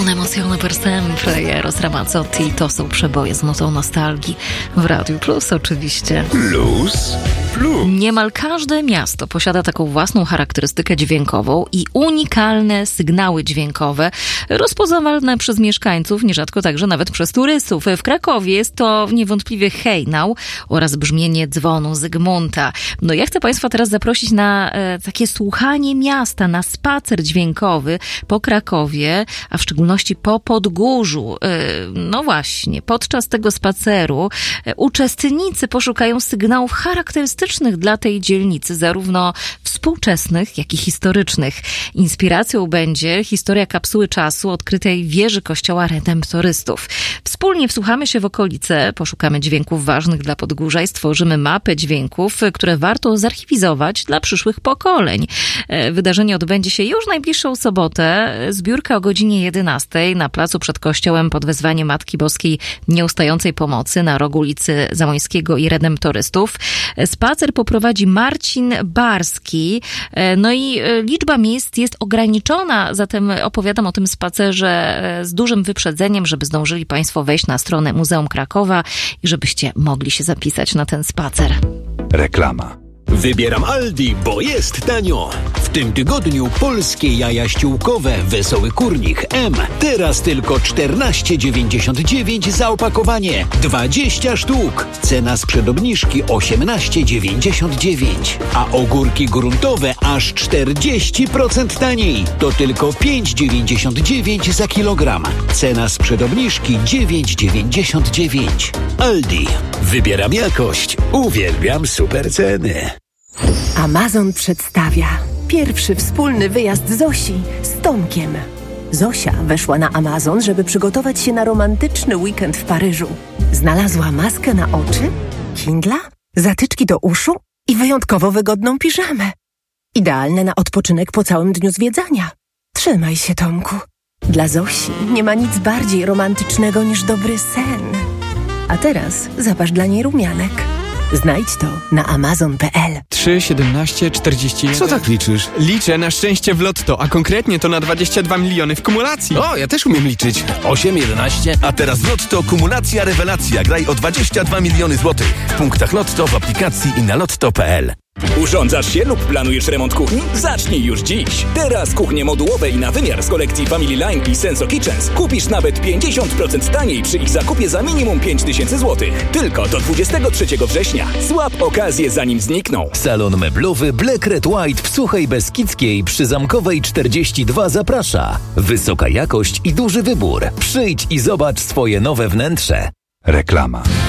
Un'emozione per sempre i Eros Ramazzotti. To są przeboje z nutą nostalgii w Radiu Plus oczywiście. Plus. Niemal każde miasto posiada taką własną charakterystykę dźwiękową i unikalne sygnały dźwiękowe rozpoznawalne przez mieszkańców, nierzadko także nawet przez turystów. W Krakowie jest to niewątpliwie hejnał oraz brzmienie dzwonu Zygmunta. No ja chcę Państwa teraz zaprosić na takie słuchanie miasta, na spacer dźwiękowy po Krakowie, a w szczególności po Podgórzu. No właśnie, podczas tego spaceru uczestnicy poszukają sygnałów charakterystycznych dla tej dzielnicy, zarówno współczesnych, jak i historycznych. Inspiracją będzie historia kapsuły czasu odkrytej wieży kościoła redemptorystów. Wspólnie wsłuchamy się w okolice, poszukamy dźwięków ważnych dla Podgórza i stworzymy mapę dźwięków, które warto zarchiwizować dla przyszłych pokoleń. Wydarzenie odbędzie się już najbliższą sobotę. Zbiórka o godzinie 11 na placu przed kościołem pod wezwaniem Matki Boskiej Nieustającej Pomocy na rogu ulicy Zamoyskiego i Redemptorystów. Spacer poprowadzi Marcin Barski. No i liczba miejsc jest ograniczona, zatem opowiadam o tym spacerze z dużym wyprzedzeniem, żeby zdążyli Państwo wejść na stronę Muzeum Krakowa i żebyście mogli się zapisać na ten spacer. Reklama. Wybieram Aldi, bo jest tanio. W tym tygodniu polskie jaja ściółkowe Wesoły Kurnik M. Teraz tylko 14,99 za opakowanie. 20 sztuk. Cena sprzed obniżki 18,99. A ogórki gruntowe aż 40% taniej. To tylko 5,99 za kilogram. Cena sprzed obniżki 9,99. Aldi. Wybieram jakość. Uwielbiam super ceny. Amazon przedstawia pierwszy wspólny wyjazd Zosi z Tomkiem. Zosia weszła na Amazon, żeby przygotować się na romantyczny weekend w Paryżu. Znalazła maskę na oczy, Kindla, zatyczki do uszu i wyjątkowo wygodną piżamę. Idealne na odpoczynek po całym dniu zwiedzania. Trzymaj się, Tomku. Dla Zosi nie ma nic bardziej romantycznego niż dobry sen. A teraz zaparz dla niej rumianek. Znajdź to na amazon.pl. 3, 17, 41... Co tak liczysz? Liczę na szczęście w lotto, a konkretnie to na 22 miliony w kumulacji. O, ja też umiem liczyć. 8, 11... A teraz w Lotto kumulacja rewelacja. Graj o 22 miliony złotych. W punktach Lotto, w aplikacji i na lotto.pl. Urządzasz się lub planujesz remont kuchni? Zacznij już dziś. Teraz kuchnie modułowe i na wymiar z kolekcji Family Line i Senso Kitchens kupisz nawet 50% taniej przy ich zakupie za minimum 5000 zł. Tylko do 23 września. Złap okazję zanim znikną. Salon meblowy Black Red White w Suchej Beskidzkiej przy Zamkowej 42 zaprasza. Wysoka jakość i duży wybór. Przyjdź i zobacz swoje nowe wnętrze. Reklama.